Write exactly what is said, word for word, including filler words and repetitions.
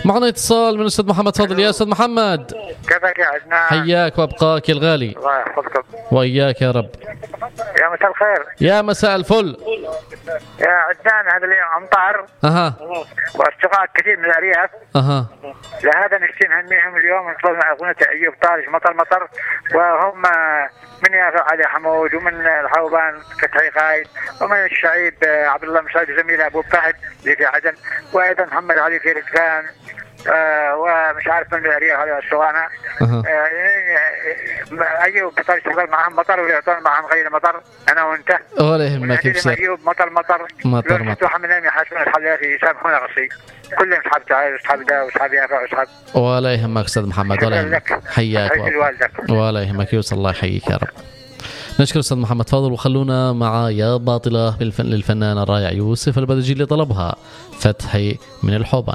معنا اتصال من الأستاذ محمد فاضل. يا أستاذ محمد كيفك يا عدنان؟ حياك وأبقاك يا الغالي. الله يحفظكم وإياك يا رب. يا مساء الخير. يا مساء الفل يا عدنان، هذا اليوم أمطار أها وارتفاع كثير من الأرياف. أها لهذا نشتي نهنيهم اليوم نطلب مع أغنية أيوب طارش مطر مطر، وهم من يافع علي حمود ومن الحوبان فتحي خايد ومن الشعيب عبد الله مشاهد جميل أبو فهد اللي في عدن، وأيضا محمد علي في رزقان آه ومش عارف من الأرياف هذا السوانة. أها آه أيوب طارش تفضل معهم مطر ويعطون معهم غير مطر أنا وأنت. ولا يهمك يبشر. أيوب مطر مطر مطر مطر محمد يحاسبون الحلال يسامحون غصي كلهم أصحاب تعال أصحاب ده وأصحاب يافع وأصحاب. ولا يهمك أستاذ محمد ولا يهمك. حياك والدك. ولا يهمك يوصل. الله يحييك يا رب. نشكر أستاذ محمد فاضل. وخلونا مع يا باطلة للفنان الرائع يوسف البدجي اللي طلبها فتحي من الحوبان.